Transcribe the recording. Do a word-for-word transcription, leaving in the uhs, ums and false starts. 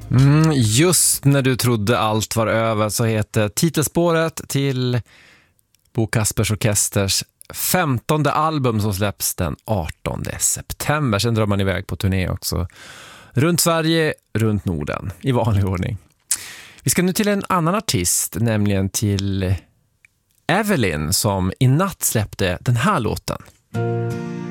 Mm, just när du trodde allt var över så heter titelspåret till Bo Kaspers Orkesters femtonde album som släpps den artonde september. Sen drar man iväg på turné också. Runt Sverige, runt Norden, i vanlig ordning. Vi ska nu till en annan artist, nämligen till Evelyn som i natt släppte den här låten.